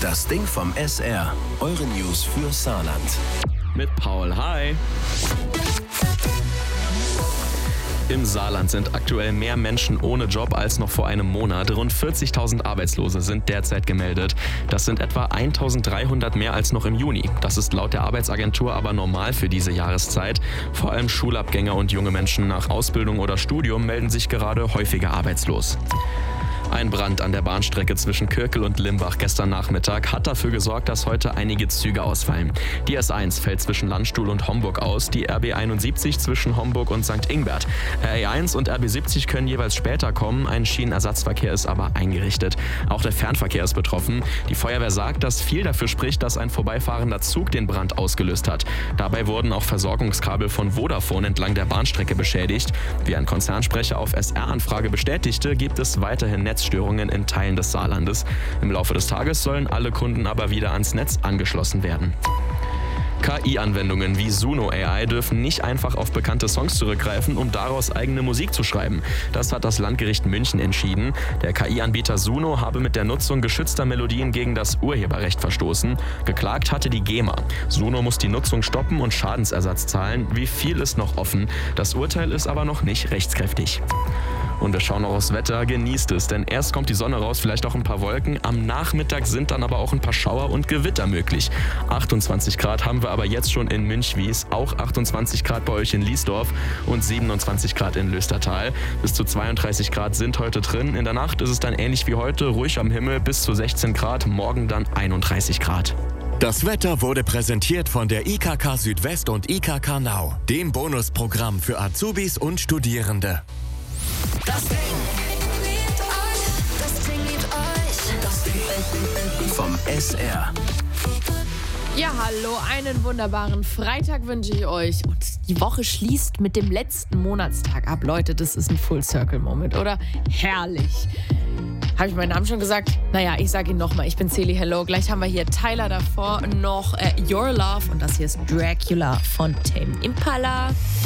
Das Ding vom SR. Eure News für Saarland. Mit Paul. Hi. Im Saarland sind aktuell mehr Menschen ohne Job als noch vor einem Monat. Rund 40.000 Arbeitslose sind derzeit gemeldet. Das sind etwa 1.300 mehr als noch im Juni. Das ist laut der Arbeitsagentur aber normal für diese Jahreszeit. Vor allem Schulabgänger und junge Menschen nach Ausbildung oder Studium melden sich gerade häufiger arbeitslos. Ein Brand an der Bahnstrecke zwischen Kirkel und Limbach gestern Nachmittag hat dafür gesorgt, dass heute einige Züge ausfallen. Die S1 fällt zwischen Landstuhl und Homburg aus, die RB 71 zwischen Homburg und St. Ingbert. RE1 und RB 70 können jeweils später kommen, ein Schienenersatzverkehr ist aber eingerichtet. Auch der Fernverkehr ist betroffen. Die Feuerwehr sagt, dass viel dafür spricht, dass ein vorbeifahrender Zug den Brand ausgelöst hat. Dabei wurden auch Versorgungskabel von Vodafone entlang der Bahnstrecke beschädigt. Wie ein Konzernsprecher auf SR-Anfrage bestätigte, gibt es weiterhin Netzstörungen in Teilen des Saarlandes. Im Laufe des Tages sollen alle Kunden aber wieder ans Netz angeschlossen werden. KI-Anwendungen wie Suno AI dürfen nicht einfach auf bekannte Songs zurückgreifen, um daraus eigene Musik zu schreiben. Das hat das Landgericht München entschieden. Der KI-Anbieter Suno habe mit der Nutzung geschützter Melodien gegen das Urheberrecht verstoßen. Geklagt hatte die GEMA. Suno muss die Nutzung stoppen und Schadensersatz zahlen. Wie viel ist noch offen? Das Urteil ist aber noch nicht rechtskräftig. Und wir schauen noch aufs Wetter, genießt es, denn erst kommt die Sonne raus, vielleicht auch ein paar Wolken. Am Nachmittag sind dann aber auch ein paar Schauer und Gewitter möglich. 28 Grad haben wir aber jetzt schon in Münchwies, auch 28 Grad bei euch in Liesdorf und 27 Grad in Löstertal. Bis zu 32 Grad sind heute drin. In der Nacht ist es dann ähnlich wie heute, ruhig am Himmel bis zu 16 Grad, morgen dann 31 Grad. Das Wetter wurde präsentiert von der IKK Südwest und IKK Now, dem Bonusprogramm für Azubis und Studierende. Das Ding. Das Ding vom SR. Ja, hallo, einen wunderbaren Freitag wünsche ich euch. Und die Woche schließt mit dem letzten Monatstag ab. Leute, das ist ein Full-Circle-Moment, oder? Herrlich. Habe ich meinen Namen schon gesagt? Naja, ich sage ihn nochmal. Ich bin Celi Hello. Gleich haben wir hier Tyler davor, noch Your Love. Und das hier ist Dracula von Tame Impala.